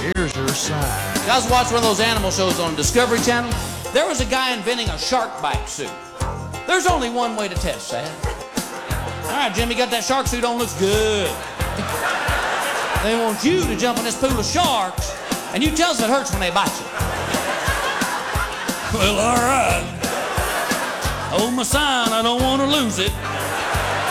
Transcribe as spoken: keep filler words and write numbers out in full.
Here's your sign. I was watching one of those animal shows on Discovery Channel. There was a guy inventing a shark bite suit. There's only one way to test that. All right, Jimmy, got that shark suit on, looks good. They want you to jump in this pool of sharks, and you tell us it hurts when they bite you. Well, all right. Hold my sign, I don't want to lose it.